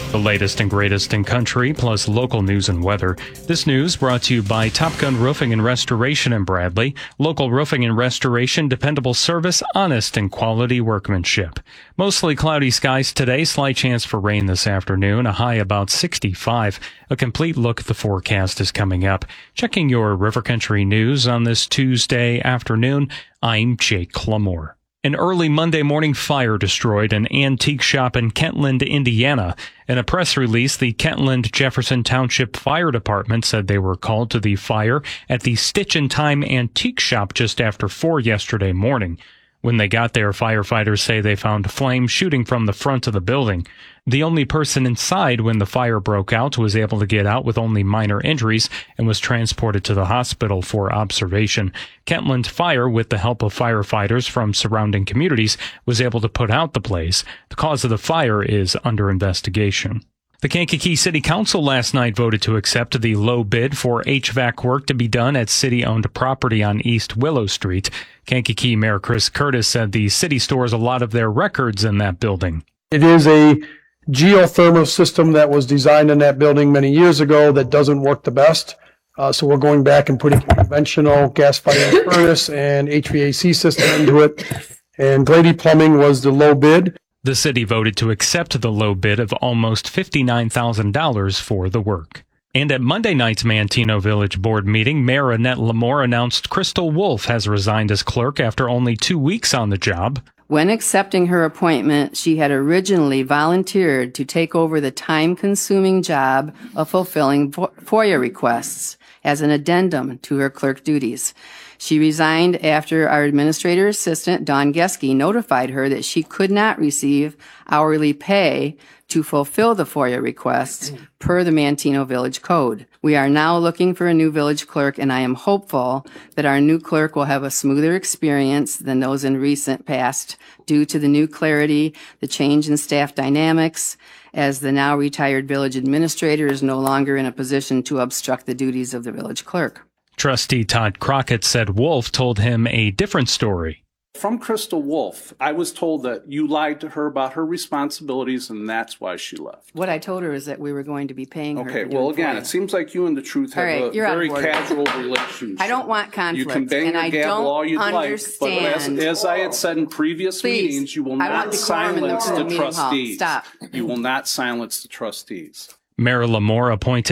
The latest and greatest in country, plus local news and weather. This news brought to you by Top Gun Roofing and Restoration in Bradley. Local roofing and restoration, dependable service, honest and quality workmanship. Mostly cloudy skies today, slight chance for rain this afternoon, a high about 65. A complete look at the forecast is coming up. Checking your River Country news on this Tuesday afternoon, I'm Jake Clamore. An early Monday morning fire destroyed an antique shop in Kentland, Indiana. In a press release, the Kentland Jefferson Township Fire Department said they were called to the fire at the Stitch and Time Antique Shop just after 4 yesterday morning. When they got there, firefighters say they found flames shooting from the front of the building. The only person inside when the fire broke out was able to get out with only minor injuries and was transported to the hospital for observation. Kentland Fire, with the help of firefighters from surrounding communities, was able to put out the blaze. The cause of the fire is under investigation. The Kankakee City Council last night voted to accept the low bid for HVAC work to be done at city-owned property on East Willow Street. Kankakee Mayor Chris Curtis said the city stores a lot of their records in that building. It is a geothermal system that was designed in that building many years ago that doesn't work the best. So we're going back and putting a conventional gas-fired furnace and HVAC system into it. And Glady Plumbing was the low bid. The city voted to accept the low bid of almost $59,000 for the work. And at Monday night's Manteno Village Board meeting, Mayor Annette Lamore announced Crystal Wolf has resigned as clerk after only 2 weeks on the job. When accepting her appointment, she had originally volunteered to take over the time-consuming job of fulfilling FOIA requests as an addendum to her clerk duties. She resigned after our administrator assistant, Dawn Geske, notified her that she could not receive hourly pay to fulfill the FOIA requests per the Manteno Village Code. We are now looking for a new village clerk, and I am hopeful that our new clerk will have a smoother experience than those in recent past due to the new clarity, the change in staff dynamics, as the now retired village administrator is no longer in a position to obstruct the duties of the village clerk. Trustee Todd Crockett said Wolf told him a different story. From Crystal Wolf, I was told that you lied to her about her responsibilities, and that's why she left. What I told her is that we were going to be paying her. Okay, well, again, it seems like you and the truth have a very casual relationship. I don't want conflict. You can bang your gavel all you'd like, but as I had said in previous meetings, you will not silence the trustees. Stop. You will not silence the trustees. Mayor Lamore appointed